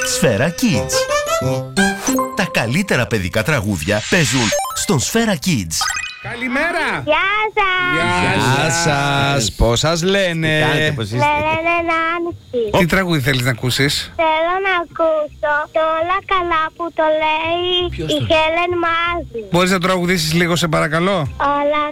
Σφαίρα Kids. Τα καλύτερα παιδικά τραγούδια παίζουν στον Σφαίρα Kids. Καλημέρα! Γεια σας! Γεια σας! Πώς σας λένε? Με λένε Νάνση. Τι τραγούδι θέλεις να ακούσεις? Θέλω να ακούσω το όλα καλά που το λέει η Χέλεν Μάζη. Μπορείς να τραγουδήσεις λίγο σε παρακαλώ? Όλα